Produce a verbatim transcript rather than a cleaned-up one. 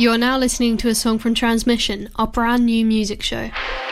You are now listening to a song from Transmission, our brand new music show.